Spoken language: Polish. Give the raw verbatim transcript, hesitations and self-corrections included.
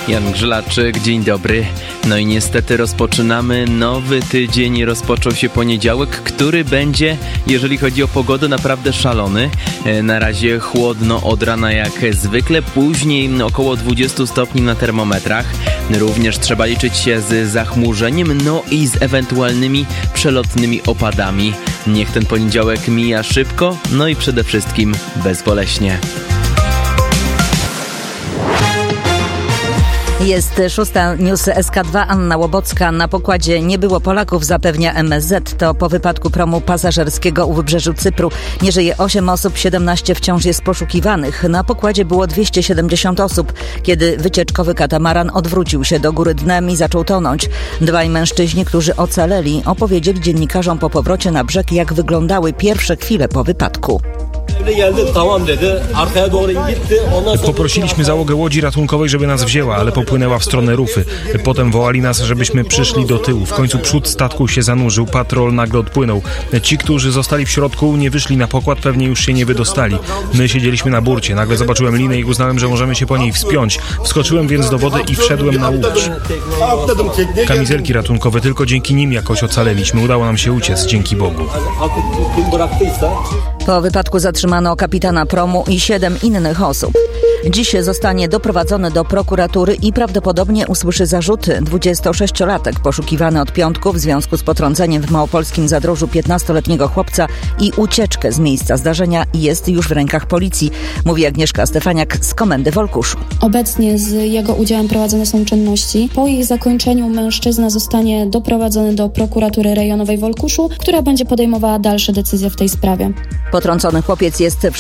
Jan Grzylaczyk, dzień dobry. No i niestety rozpoczynamy nowy tydzień. Rozpoczął się poniedziałek, który będzie, jeżeli chodzi o pogodę, naprawdę szalony. Na razie chłodno od rana jak zwykle, później około dwadzieścia stopni na termometrach. Również trzeba liczyć się z zachmurzeniem, no i z ewentualnymi przelotnymi opadami. Niech ten poniedziałek mija szybko, no i przede wszystkim bezboleśnie. Jest szósta, news S K dwa, Anna Łobocka. Na pokładzie nie było Polaków, zapewnia M S Z. To po wypadku promu pasażerskiego u wybrzeżu Cypru. Nie żyje osiem osób, siedemnaście wciąż jest poszukiwanych. Na pokładzie było dwieście siedemdziesiąt osób, kiedy wycieczkowy katamaran odwrócił się do góry dnem i zaczął tonąć. Dwaj mężczyźni, którzy ocaleli, opowiedzieli dziennikarzom po powrocie na brzeg, jak wyglądały pierwsze chwile po wypadku. Poprosiliśmy załogę łodzi ratunkowej, żeby nas wzięła, ale popłynęła w stronę rufy. Potem wołali nas, żebyśmy przyszli do tyłu. W końcu przód statku się zanurzył, patrol nagle odpłynął. Ci, którzy zostali w środku, nie wyszli na pokład, pewnie już się nie wydostali. My siedzieliśmy na burcie. Nagle zobaczyłem linę i uznałem, że możemy się po niej wspiąć. Wskoczyłem więc do wody i wszedłem na łódź. Kamizelki ratunkowe, tylko dzięki nim jakoś ocaleliśmy. Udało nam się uciec, dzięki Bogu. Po wypadku zatrzymano kapitana promu i siedem innych osób. Dziś zostanie doprowadzony do prokuratury i prawdopodobnie usłyszy zarzuty. dwudziestosześciolatek poszukiwany od piątku w związku z potrąceniem w małopolskim Zadrożu piętnastoletniego chłopca i ucieczkę z miejsca zdarzenia jest już w rękach policji, mówi Agnieszka Stefaniak z Komendy w Olkuszu. Obecnie z jego udziałem prowadzone są czynności. Po ich zakończeniu mężczyzna zostanie doprowadzony do prokuratury rejonowej w Olkuszu, która będzie podejmowała dalsze decyzje w tej sprawie. Potrącony chłopiec jest w